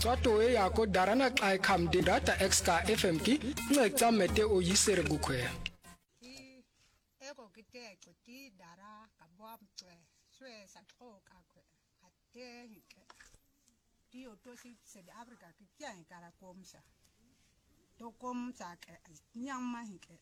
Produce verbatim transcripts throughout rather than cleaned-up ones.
Tswato e ya ko darana xa kham di data extra F M ki ngecam mete o yisere gukwe. Ego kite ko ti dara ka bom twe swe sa tro ka ko ate hike ti o to si se de Africa ki kya kara komsa to komsa ke nyamma hike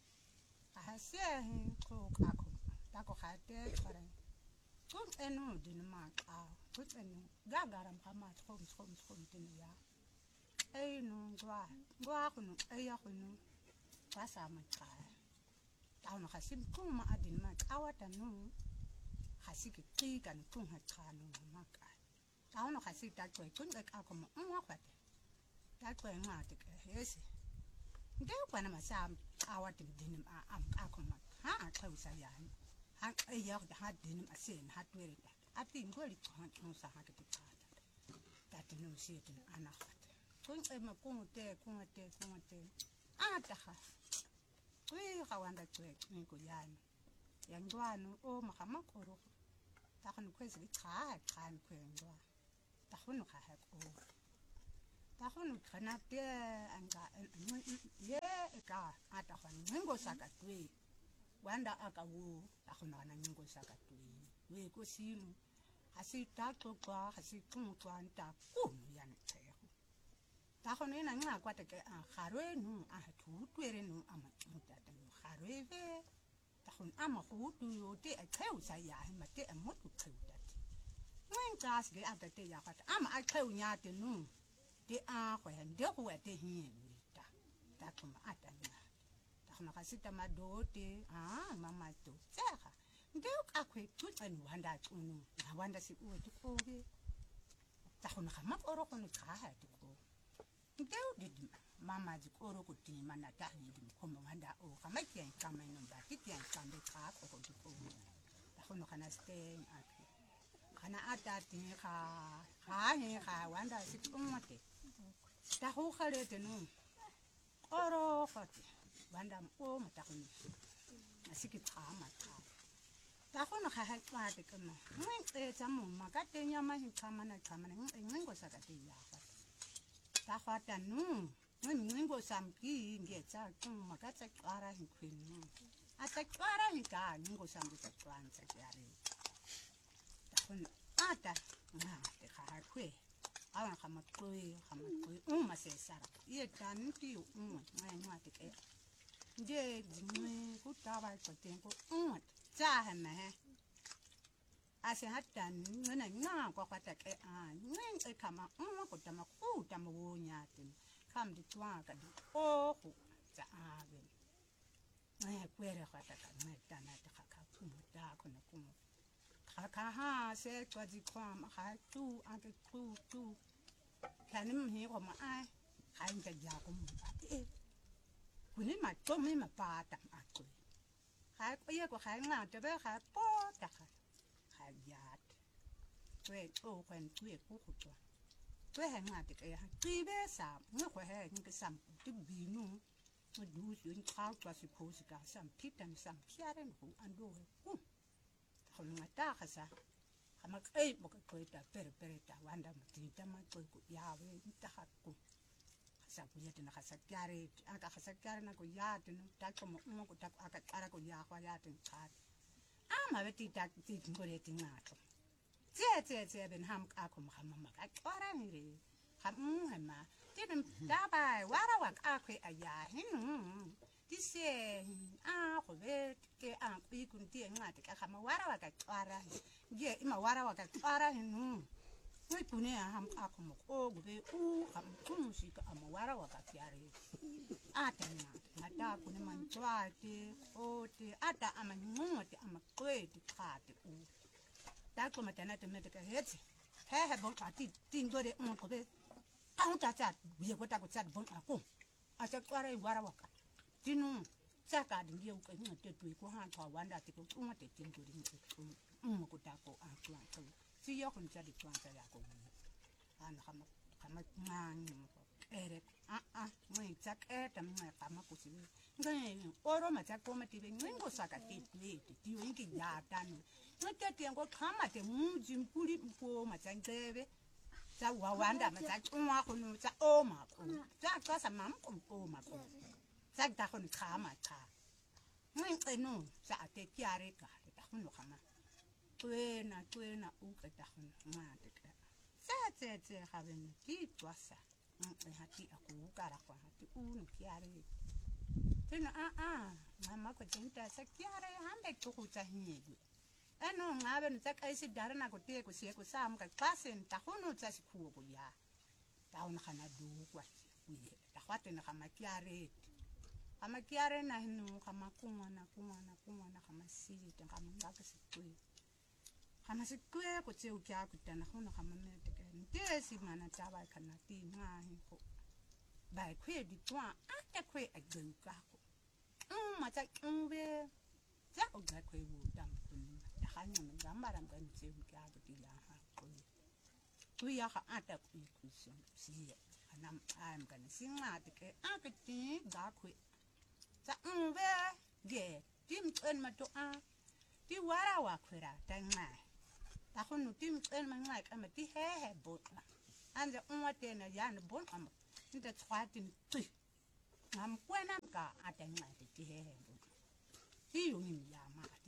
a se hin ko ka ko ta ko khate pare kun enu din ma ka kun enu gagaram kama trom trom trom tin ya ei no gwa gwa ko no ei ya ko no pasa ma ka tauna khasim kuma adin ma awata no khasiki qikan kun ha khano ma ka tauna khasi ta twa kun ka ko mo nwa kwate ta twa ma te ke hesi nde kwana ma sam awata din ma am ka ko ma ha khawsa ya ha ai ya ha din ma sen ha twere ta ati ngoli ko ha no sa ha ke ta ta ta no si tin ana khate kun e ma kun te kun te kun te ata kha we kawanda twe ngo yani yangwano o mahama koro ta khon kwezi cha khan kwengwa ta khon kha ha ko ta khon khana te anga ye ka ata khon ngo saka twe wanda aka wo ta khon ana ngo saka twe we ko sinu hasi ta to kwa hasi kum kwa nta ku yani tse ta khone na nga kwata ke a kharwe nu a thu twere nu ama mutata nu kharwe ve ta khon ama khu tu yo te a kheu sa ya ma te a motu kheu ta wen gas ge ata te ya kwata ama a kheu nya te nu te a khwe nde ku te hin ni ta ta khoma ata nya ta khona ka sita ma do te a mama to tsa nde ka khwe tu anu handa tunu na wanda si u te ko ge ta khona ka ma oro khona ka ha te ko Ndeu didi mama di koro ko ti mana ta ni di ko mo handa o kama kien kama no ba ti kien kande ka ko ko ko ta hono kana ste ake kana ata ti ka ha he ka wanda si ko mate ta ho khale te no oro fati wanda o mata ko ni asiki pa mata ta hono ka ha kwa te kana mun e tsa mo makate nyama hi kama na kama na ngo sa ka te ya ta fata nu ngo samki ngetsa kuma katsa kwara hinkwenu ata kwara hinka ngo samki tsa kwanza yare ta kun ata na te kha kwe awan kama kwe kama kwe uma se sara ye tan ti uma ngai ngai te ke nge jingwe ku ta ba ko te ko um tsa ha ma ase hatan ngana nga kwa kwata ke a ngeng e kama um ko tama ku tama wo nyate kam di twa ka di o ku za ave ai kwere kwata ka meta na ta ka ku ta ko na ku ka ka ha se kwa di kwa ma ha tu a ke ku tu kanim hi ko ma ai ha nga ja ko mu e ku ni ma to mi ma pa ta a ku ha ko ye ko ha nga te be ha po ta ka hayat we o kwen tue ku ku to we ha nga te ke ha ti be sa ngo ko he ngi sam ti bi nu mo du su in ka kwa si ko si ka sam pitan sam kiaren ku ando ku ko nga ta ka sa ha ma kai mo ko ta per per ta wanda mo ti ta ma ko ku ya we ta ha ku sa ku ya te na ka sa kiare aka ka sa kiare na ko ya te no ta ko mo mo ko ta aka ara ko ya kwa ya te ka ama beti ta ti ngore ti ngato tse tse tse ben ham ka ko mama ma ka kwara ni re ham hama ti ben da ba wara wa ka kwe aya hinu ti se a ko be ke a ku kun ti ngate ka kama wara wa ka kwara ge ima wara wa ka kwara hinu we pune ham ka ko mo ko be u ham kun si ka ama wara wa ka tiare ata na mata kune manchwate ote ata ama ngote ama kwete khate u ta ko mata na te mete ka hetse he he bon ati tingore un ko be ta ta ta ye ko ta ko ta bon ako ata kwara wara waka tinu saka dinge u ka ngote tu ko ha twa wanda ti ko ngote tingore ni ko um ko ta ko a twa to si yo kon ja di twa ta ya ko an khama khama ngani ko ere a a moi tsak eta mai kama kusi ngai oro ma tsak ko mati be ngo saka ti ti ti winki ya tanu no te te ngo kama te muji mpuli mpo ma tsanzebe za wawanda ma za tsunwa khunu za oma khu za xa sa mam khu oma khu za ta khunu khama cha ngqenu za ate kyare ka ta khunu khama twena twena u ka ta khunu ma te ka za tse tse khaben ki twasa ngqe hati aku kara kwa hati u no kyare tena a a mama ko tinta sa kyare hambe ku khu cha hiye ano ngabe ntsaka isi darana ko te ko sie ko sam ka pasen ta hono tsa sikhuo ko ya ta ona khana du kwa uye ta khwate na khama kyare ama kyare na hinu khama kunwa na kunwa na kunwa na khama si ta khama ngaka sikwe khama sikwe ko tse u kya ku tana hono khama me te ka nte si mana ta ba khana ti nga hi ko ba khwe di twa a ta khwe a geu ka ko um ma ta umbe ja o ga khwe bu dam hanya ngambara ngantse ukyago dilaha ko kuya ha ata kuikuso siye anam am kana singati ke akati gakwe sa umbe ge tim chen ma to a ti wara wa khwera ta nga ta khunu tim chen ma nga ka ma ti he he botla anje unwa tena yana bon am nta tswatin ti ngam kwena ka ata nga ti he he botla ti yumi ya ma ti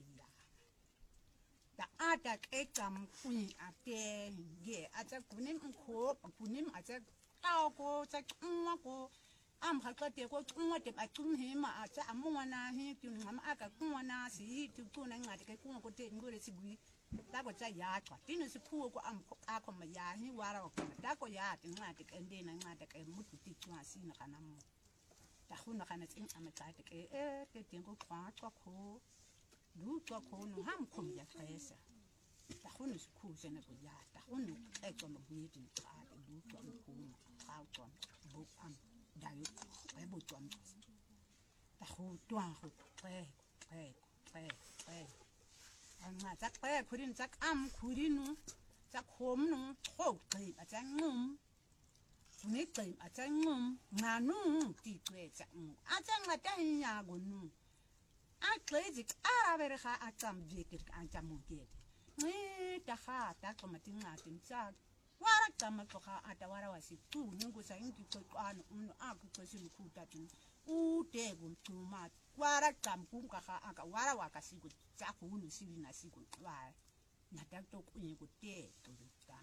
ta ata ekam kuni ate ge ata kunim ko kunim ata tao ko ta unwa ko am hakate ko unwa te atun he ma ata amwa na he tu ngam aka kunwa na si tu kuna ngati ke kunwa ko te ngore sigui ta ko ta ya twa tinu si ku ko am ko ako ma ya ni wara ko ta ko ya ti ngati ke ndena ngata ke mutu ti twa si na kana mo ta khuna kana tsin amata ke e te tingo kwa kwa ko du kwa ko no ham kum ya pesa ta khunu ku sene ko ya ta khunu e ko mo buiti ka du kwa ko ha ko bo am da yo e bo to am ta khu to ho pe pe pe pe an ma ta pe kurin ta am kurinu ta khom no ho pe a ta ngum ni pe a ta ngum na nu ti pe ta mu a ta ngata nya go nu a klezik a ver ha a tam vikir an tamuget ni ta ha ta ko matinga tinsa wara tam ko ha ata wara wasi tu ningo sa inki ko an um a ko ko si ku ta tin u te go tu ma wara tam ku ka ha aka wara wa ka si ko ta ko nu si na si ko wa na ta to ku ni ko te to ta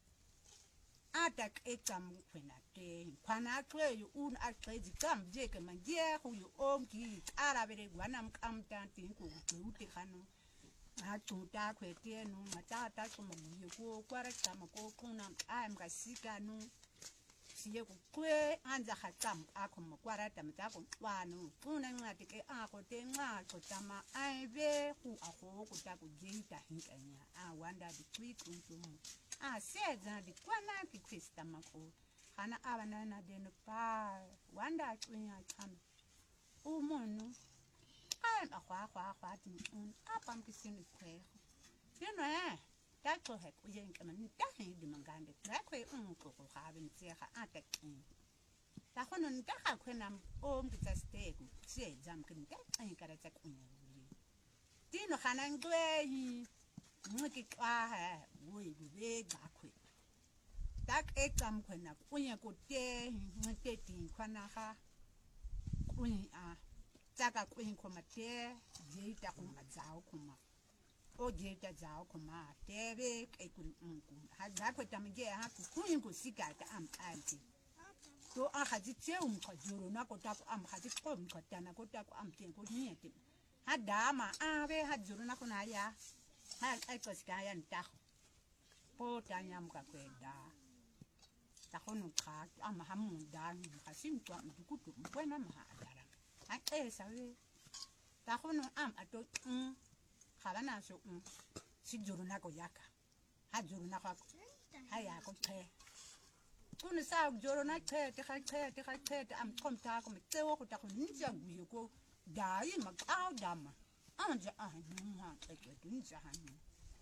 ata ekam kwena te kwana kwe yu un a klezik tam je ke manje hu yu om ki ara bere gwana mkam tanti ko ute khano a tuta kwe te no mata ta ko mo yu ko kwara tam ko kuna am ka sika no siye ko kwe anja khatam a ko mo kwara tam ta ko wanu kuna ngati ke a ko te nga ko tama ai be hu a ko ko ta ko jeita hinkanya a wanda di kwi kuntum a seza di kwana ki krista mako hana abana na de no pa wanda twinya chama umunu ai a khwa khwa khwa tin un apam ki sin kwe you know eh ta ko he ku yen kama ni ta he di mangande ta ko un ko ko ha bin se ha ata kin ta khono ni ta ha kwena om ki ta ste ku se jam kin ta ai kara ta kunya dino hana ngwe hi ngiki kwa ha we be ga kwe tak ekam kwena kunya ko te ngite tin kwana ha kunya a taka kunya ko mate je ta ko mazao kuma o je ta zao kuma tebe kai kun unku ha ga ko tamge ha ku kunya ko sika ta am anti to a haji che um ko juro na ko ta ko am haji ko um ko ta na ko ta ko am tin ko ni ti ha dama a be ha juro na ko na ya ha ai ko ska ya nta po ta nyam ka kwenda ta hono ka am ha mu da ha sim to ku tu buena ma dara ha e sa we ta hono am ato um ha na so um si juro na ko yaka ha juro na ko ha ya ko pe kun sa juro na te te ha te te ha te am kom ta ko me te wo ko ta ko ninja gu ko da yi ma ka da ma anja a nu ha te ke ninja ha nu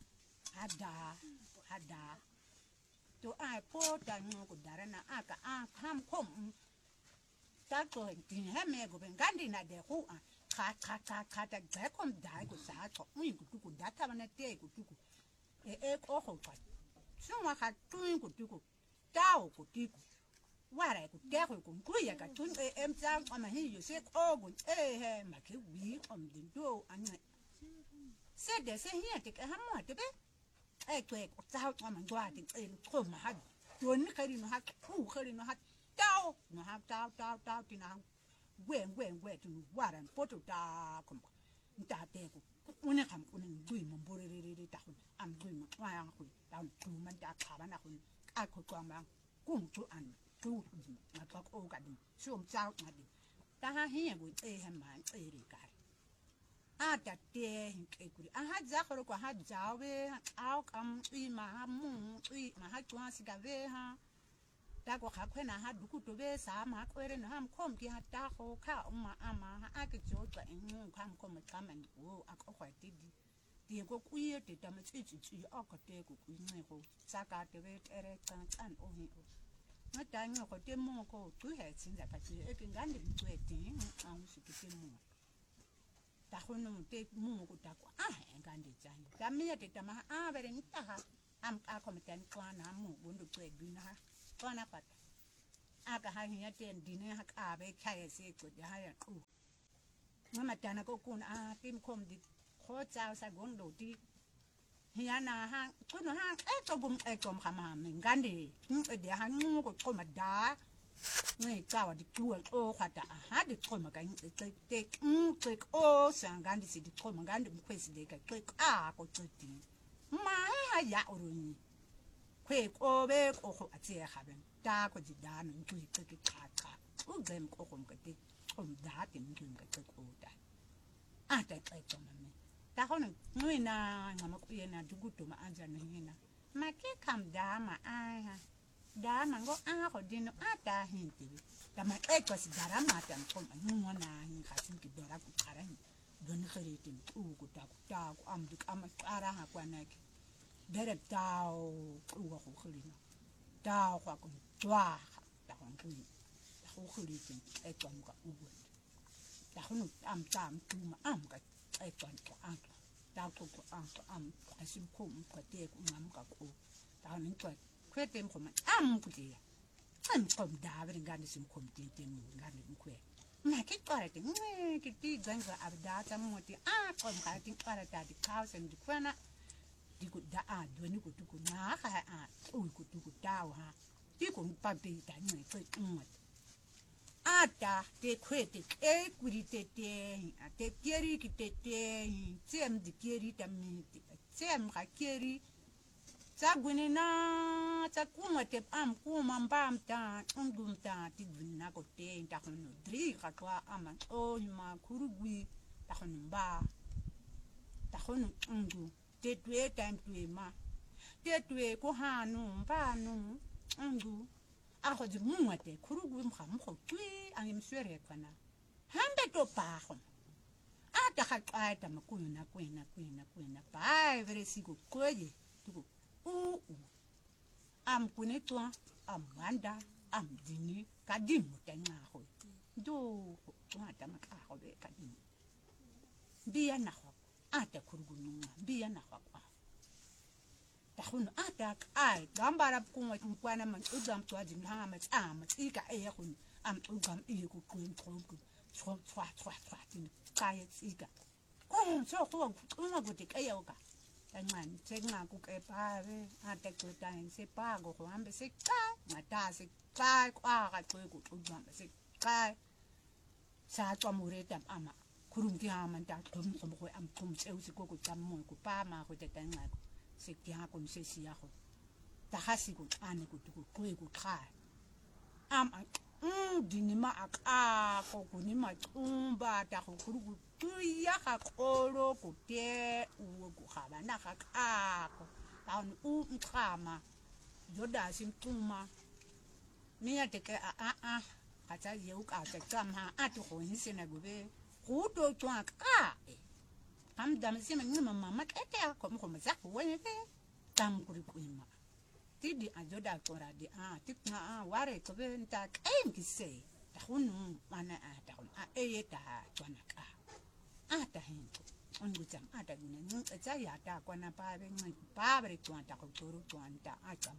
ada ada to ai po ta nu ko dara na aka a kam kom ta ko tin ha me go ben gandi na de hu a ka ka ka ka ta ga kom da ko sa to un ku ku da ta na te ku ku e e ko ho pa so ma ha tu ku ku tao của ti qua lại của té của cũng cuối ya cả tuấn em trang mà hi yo se o của ê he mà cái quý om din do anh này se để se hi thì cái ham mà thế bé ê tuệ của tao mà mình qua thì ê không mà hát tuấn cái đi nó hát u cái đi nó hát tao nó hát tao tao tao thì nào quên quên quên thì qua rồi phố tụi ta cũng ta té của una kam una dui mo bore re re ta hun am dui mo wa yang hu ta tu man ta ka ba na hun a ko ko ma kum tu an tu ma ka ko ka di som chao ma di ta ha hi ya bu e ha ma e ri ka a ta te hin ke ku a ha za ko ko ha ja we a kam i ma ha mu i ma ha twa si ga ve ha ta ko kha khwena ha duku to be sa ma kwere na ham khom ki ha ta ko kha ma ama ha a ke jo twa en kham ko ma kama ni o a ko khwa ti di ti ko ku ye te ta ma chi chi chi a ko te ko ku ni ko sa ka te be ere kan an o hi o ma ta ni ko te mo ko tu he sin da pa chi e ke ngande ni tu e ti a u si ke te mo ta ko no te mo ko ta ko a he ngande ja ni ta mi te ta ma a be re ni ta ha am a ko ma ten kwa na mo bo ndo tu e bi na ha Kona pat aga ha hiya ten dine ha ka be khaye se ko ha ya ku mama tana ko kun a tim kom di kho chao sa gon do ti hiya na ha ko no ha e to bum e kom khama men gande e de ha nu ko ko ma da ngai ka wa di ku o khata ha di ko ma ka ni te te mm te o sa gande si di ko ma gande mu kwesi de ka ke a ko ti ma ha ya oruni kwe ko be ko ko atie khaben ta ko ji da no tu ke ke kha kha u gem ko ko ke ti ko da ti mu ke ke ko da a ta ta to ma me ta ko no ni na ngama ku ye na dugu to ma anja na hina ma ke kam da ma a ha da ma go a ko dino a ta hin ti ta ma e ko si dara ma ta ko ma nu na hin kha sin ki dora ku khara ni don khare ti u ku ta ku ta ku am dik am ara ha kwa na ki dere tao uwa ko khulina tao kwa ko twa ta ko khuli ta ko khuli tin e to ka uwa ta ko am tam tu ma am ka e to ko an ta ko ko an ko am ka sim ko mu ko te ko ngam ka ko ta ni ko kwe tem ko ma am ku ti am ko da be ngani sim ko ti ti mu ngani mu kwe ma ke ko ra ti ne ki ti ganga abda ta mu ti a ko ka ti ko ra ta di ka sen di kwana di ko da a do ni ko tu ko na ha a o ko tu ko da ha di ko pa be da ni ko mo a ta te kwe te e ku ri te te a te keri ki te te tem di keri ta mi tem ka keri sa gwini na sa kuma te am kuma mbam ta undum ta ti gwina ko te ta ko no dri ka kwa ama o ma kurugwi ta ko mba ta ko no undu te tue time tue ma te tue ko hanu mba nu undu a ko di mu te kurugwi mkha mkho tui angi mswere kana hambe to pa ko a ta ka ka ta makuna kwena kwena kwena pa vere sigo koje tuko u am kunetwa am wanda am dini kadimu tanga ho do wa ta maka ho be kadimu biya na ho ata kurugunu biya na ho ta hun ata ai gambara kuma kwana man udam to ajin ha ma am tika e hun am ugam e ku kun tronku so twa twa twa tin kai tika ko so ko ko ma go te kai o ka Tangan, cengah aku ke pare, ada ketan se pago, ko ambe se kai, mata se kai, kwa ka tu ku tu ambe se kai. Sa to mure tam ama, kurung ki ha man ta tum kum ko am kum se usi ko ku tam mo ku pa ma ko te tangan. Se ki ha ko se si ya ko. Ta ha si ku ane ku tu ku ku ku kai. Am mm dinima ak a ko ku ni ma tumba ta ko kuru tu ya ka koro ku te u ku khaba na ka ka ko ta u nkhama joda sim tuma ni ya te ke a a a ka ta ye u ka ta tsam ha a to ko ni se na go be ku to twa ka am dam se ma ni mama ma ke te ko mo ko ma za ko we te tam ku ri ku ma ti di a joda ko ra di a ti na a ware ko be nta kai ki se ta hunu mana a ta hunu a e ta twana ka a ta hin on go jam a ta ni ni ta ya ta ko na pa be ni pa be twa ta ko toru twa ta a jam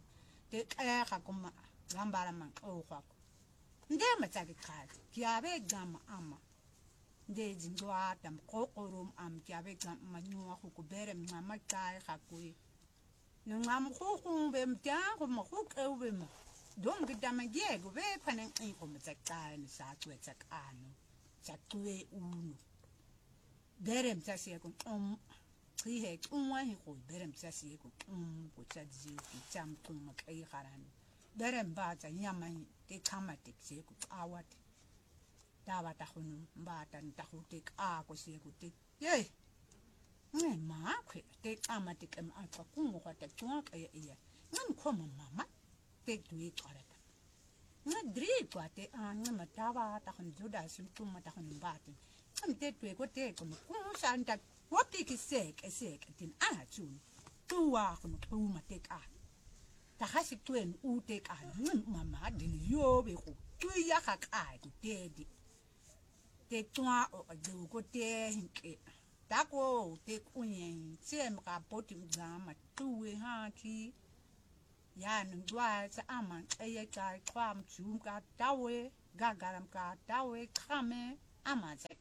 te kaya kuma gambara man o kwa nde mataki khazi kiabe gama ama nde jindwa tam kokorum am kiabe gama nyua ku bere mama kai khakui ngam khu be mtia ko mo khu ke be mo dom gidama ge go be panen in ko mataka ni sa tu tsakano tsakwe unu bere mtasi ko um tri he unwa he ko bere mtasi ko um ko tsaji ki cham ko makai kharan bere mba tsa nyama te kama te se ko awat dawa ta khunu mba ta ta khu te a ko se ko te ye ngai ma kwe te kama te kem a ka ku mo ta twa ka ya ngam ko mama te dui kharata nga dri kwa te a nga matawa ta khun juda sim tu mata khun ba te ngam te twe ko te ko ku san ta wati ki se ke se ke tin a chu tu wa khun tu ma te ka ta ha si tuen u te ka ngam mama din yo be ko tu ya ka ka te di te twa o ju ko te hinke ta ko te kunyen sem ka poti ngama tu we ha ki ya nungwa sa aman eye ka kwam chum ka tawe gagaram ka tawe khame ama sa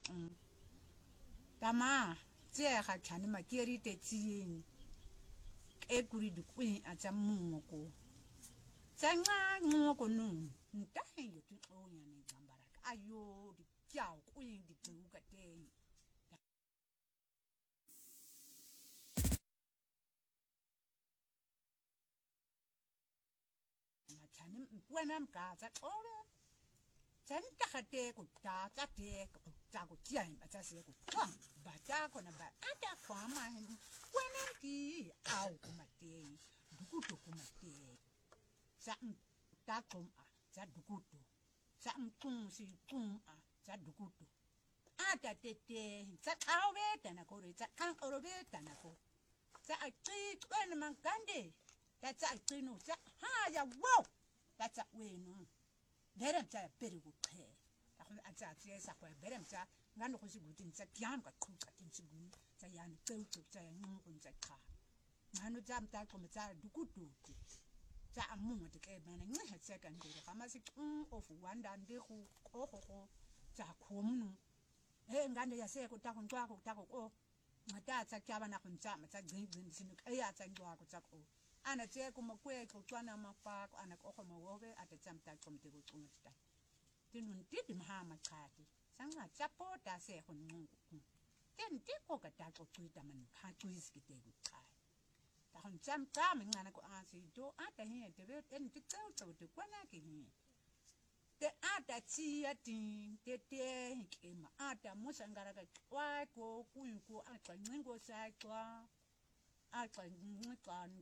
tama je ha chani ma keri te chin e kuri du kuin a cha mu ko changa mu ko nu nta he yo tu o ya ni gambara ayo di jiao kuin di tu ka te wenam ka za ore chen ta khate ku ta ta te ku ta ku jian ba za se ku kwa ba ta ko na ba ata kwa ma wenam ki au ku ma te du ku to ku ma te sa ta ko a za du ku to sa tung si tung a za du ku to ata te te za au be ta na ko re za kan oro be ta na ko za a ti wen man kande ta za ti no za ha ya wo that's a way no berem cha beri ku khe ta khon a cha tse sa kwa berem cha ngan ko si gutin cha kyam ka khu ka tin si gu cha yan teu tu cha ngun kun cha kha ngano jam ta ko ma cha du ku tu ti cha amu ma te ke ba na ngi ha cha kan ku ka ma si um of one dan de khu ko ko ko cha khom nu e ngande ya se ko ta kon kwa ko ta ko o ngata cha kya ba na kun cha ma cha gin gin sinu e ya cha ngwa ko cha ko ana che ko mo kwe ko twana ma pa ko ana ko ko mo wobe ate chamta ko mte ko tumta tinun ti di ma ma khati sanga chapo ta se ko ngu ten ti ko ka ta ko tuita man kha tuis ki te ku khai ta hon cham ta mi ngana ko a si do ata he te be en ti ka to te kwana ki ni te ata chi ya tin te te ke ma ata mo sangara ka wa ko ku ko ata ngo sa kwa ata ngo kan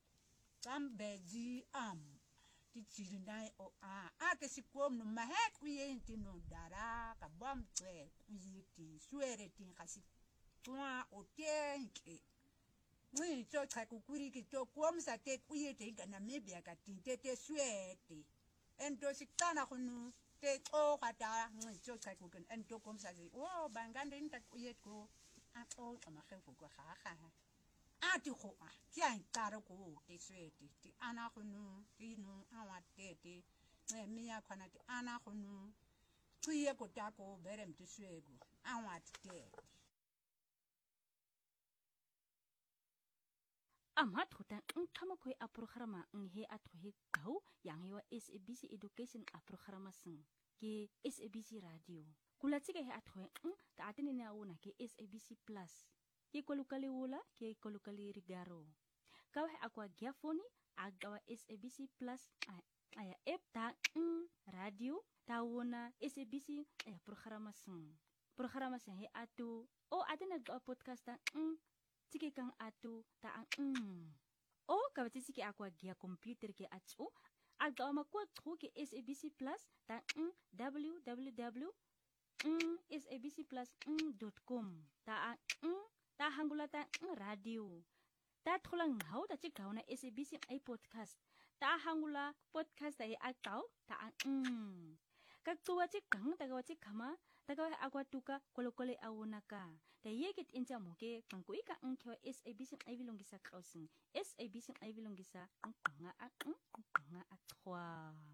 Kambeji am ti chirindai o a ate sikom no mahek wienti no dara ka bom twe wienti suere tin khasi twa o tenke wi to cha kukuri ki to kom sa te wienti kana mebia ka tin te te suete ento sikana khunu te o khata wi to cha kuken ento kom sa o bangande nta wiet ko a o ma khefu ko kha kha ati ko a kian taro ko te sweti ti ana khunu ti nu awa te te me miya khana ti ana khunu tuye ko ta ko berem ti swego awa te amat khutan ngkhama khoi a programa nghe a thohe kau yang he wa S A B C education a programa sing ke S A B C radio kulatsi ke he a thohe ta atene na una ke S A B C plus ke kolukali ula ke kolukali rigaro kau he akwa giafoni agawa S A B C plus aya app ta radio ta wona S A B C aya programa sing programa sing he atu o atene ga podcast ta tike kang atu ta ang o kawatsi ke akwa gia computer ke atu agawa makwa tru ke S A B C plus ta w w w s a b c plus dot com ta ta hangula ta radio ta tholang hau ta chi gauna S A B C ai podcast ta hangula podcast ai atau ta ang ka tuwa chi kang ta ga chi khama Taka he agwa tuka kolokole awona ka. Da yeket inja moke kanko ika nkyo S A B C aivilongisa klausen. S A B C aivilongisa ngqanga a ngqanga a twa.